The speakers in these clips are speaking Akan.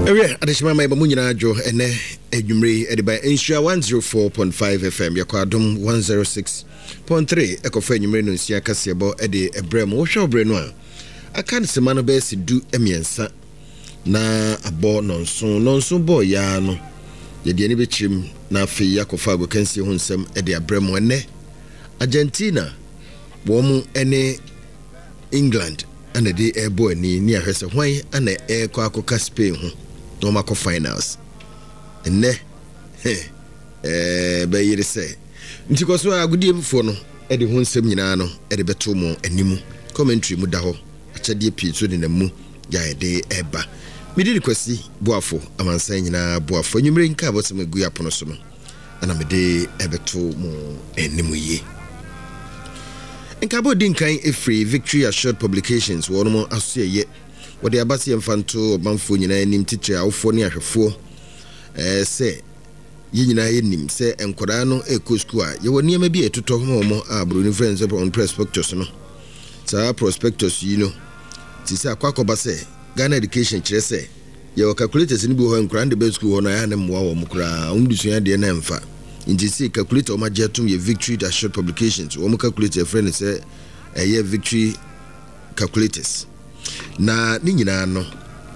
Ewe adeshima mai ba munyina adwo ene edwumre ediba ensua 104.5 FM yakwadom 106.3 ekofa edwumre no nsia kasebo ede ebrem wo hwe obre no a aka ne sema no be si du emiensa na abo nonso bo ya no ye de ani be chim na afi yakofa agokansi ho nsem ede ebrem ene Argentina wo mu ene England and the airboy ni ahwese hwan ana ekọ akoka Spain ho no mako finals enne be yire se ntiko so agudie bufo no e de ho nsem nyina no e de beto mo animu commentary mu da ho achade pie so de namu ya e de eba midi kwasi boafo amansan nyina boafo nyumre nka bosem gu yapono so no ana me de ebeto mo animu ye Nkabo dinkan efree Victory Assured Publications wono aseye wode abasi emfanto banfo nyina enim teacher awofo ne ahwefo se yinyina enim se enkoda no eko school a ye woni ema bi etoto homo abro friends on prospectus no sa prospectus yi no ti se akwakoba se Ghana education kire se ye calculators ni bi ho enkora de school ho na ya ne mwa wo mukura umdusua de na emfa Inji see calculator oma jetum ye Victory Assured Publications wo calculate your friend say ye Victory calculators na ni nyina no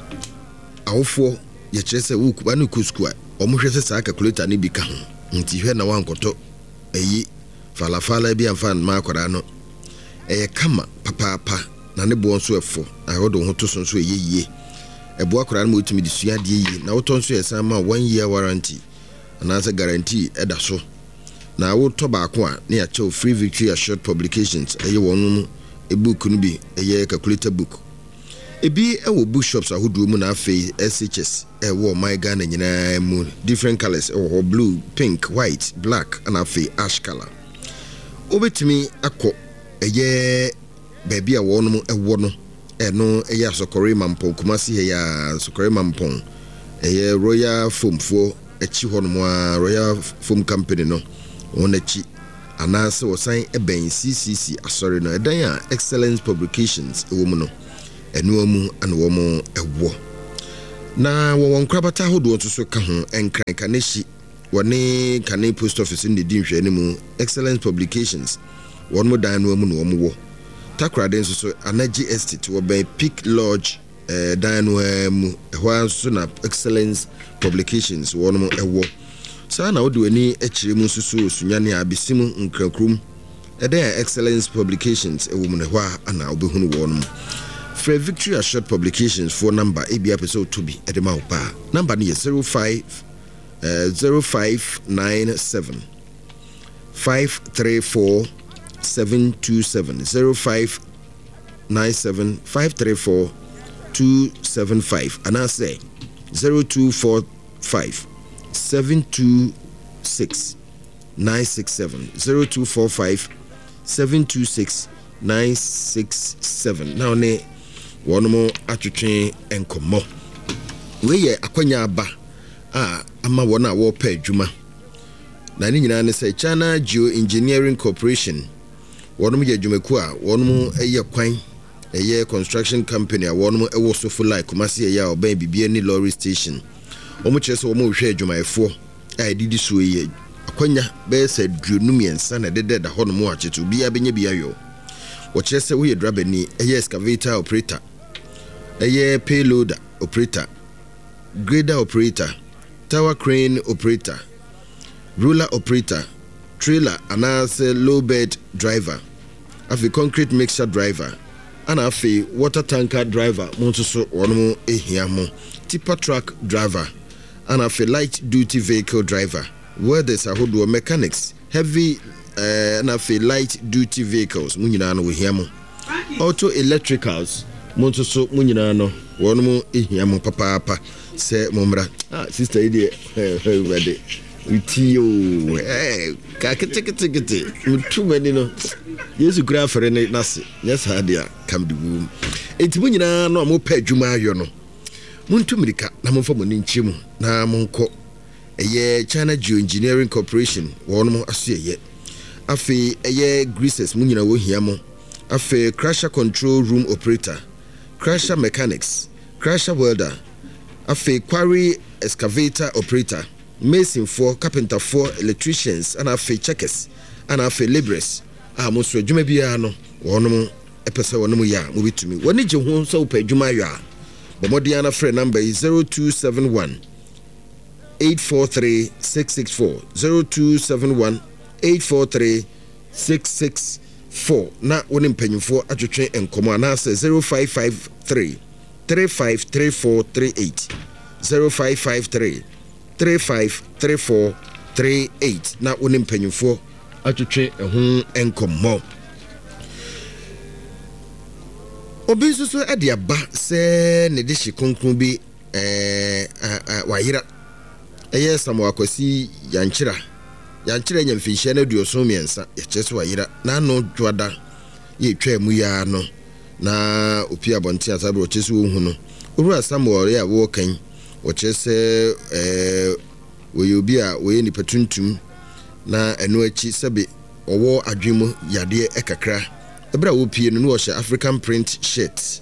awofo ye kire say wo kuba no kusku a omo hwese sa calculator ni bi ka ho nti hwe na wankoto eyi falafala bi amfa ma akwara no kama papa na ne bo nso efo ahodo ho to so ye ebo akwara no mutumi di sua de yi na wo to nso yesa ma 1 year warranty anasa guarantee eda so na wo to ba ko a na ya che Free Victory Assured Publications eye wonu ebook no bi eye calculator book ebi ewo bookshops ahodo mu na afei SHS ewo my Ghana nyina mu different colors ewo blue, pink, white, black and afei ash color obetimi akọ eye baby a wonu mu ewo no eno eye asokore mampon kumasi he ya asokore mampon eye Royal Foam for echi hono Royal Foam Company no onachi anase wosan eben CCC asori no edan a Excellence Publications ewomu no enu amu an womo ewo na won krabata hodo nso so ka ho enkran kaneshi woni kane post office ndi dinhwe ne mu Excellence Publications won mo dan no amu no womo wo takra den so Anaji Estate wo ben Peak Lodge dan no amu ehwa so na Excellence Publications won mo ewo sa na wodi ani akire mu susu sunyane abisimu nkrakrum eda Excellence Publications ewo mu ne hwa ana obehunu won mo Free Victory Assured Publications for number ebi episode to be edema opa number ni 0597 534 727 0597 534 275 and I say 0245 726 967 0245 726 967 now ne one more atwetwe enkomo we ye akwanya aba ama wona wo pa adwuma na ni nyina ne say China Geo Engineering Corporation wonum ye adwumaku a wonum eye kwan eye construction company a wonum ewo sofo like kumase ye ya oban bibie ni lorry station omo kire so omo hwe adwumayefo didi so ye akwanya be se duonum yensa na dede da hono mo achetu bia benya bia yo wo kire se wo ye drabani eye excavator operator eye payloader operator grader operator tower crane operator ruler operator trailer anase low bed driver afi concrete mixer driver ana afi water tanker driver monso so wono ehia mo tipper truck driver ana afi light duty vehicle driver welders ahodo mechanics heavy ana afi light duty vehicles munyina no ehia mo auto electricals monso so munyina no wono ehia mo papa se momra sister idie ready Utio ka kete mutumani no Yesu kura fere ne nase yes hadia kam de wu entimu nyina no mo pa adwuma ayo no muntumirika na mo fa mo nchimu na mo nko eye China Geo Engineering Corporation wono mo aseye afi eye greases mu nyina wo hia mo afi crusher control room operator crusher mechanics crusher welder Afe quarry excavator operator, mason for carpenter for electricians, and afe checkers, and afe laborers. Most adwuma biara no wonom epese wonom ya mo bitumi. Woni je ho so pa adwuma yo a. Bomodiana frɛ number is 0271 843 664 0271 843 664 na woni mpanyimfo atwetwe enkomo anase 0553 353438 0553 353438 na woni mpanyimfo atwetwe ehun enkomo. Obi so ade aba se ne de hye konkron bi wayira eye Samuel Akwasi yankyira nyamfinhye na duoso miensa ye kyese wayira na no dwada ye twa mu ya no na opi abonte asabe o kyese wo hu no owura Samuel ya wo kan o kyese we obi a we ni patuntum na eno achi sebe owo adwemu yade ekakra ebra wo pie no wo African print shirt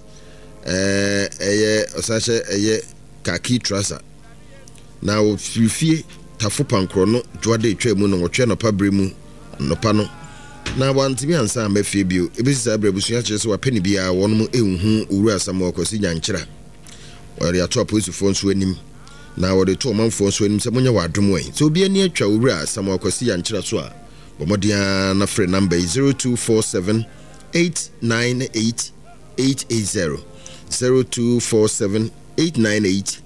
osache khaki trouser na wo fifie tafo pankro no dwade etwa mu no wotwe no pabre mu no pa no na wantimi ansa amafie bio ebisi abrabusu akye se wapani bia wonom ehunhu owura Samuel Akwasi nyankyira wari ato aposifo nso anim na wode to manfo nso anim se munya wadom wen so obi ani atwa owura Samuel Akwasi nyankyira so a bomodia na free number 0247 898 880 0247 898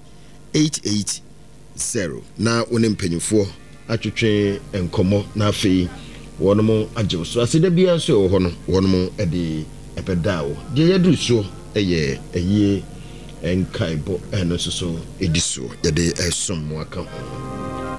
880 na woni mpanyimfo atwetwe enkomo na afei wonom agyew so aseda bia so ho no wonom ede epedawo de yadu so eye enkaibo eno so ediso yede esom waka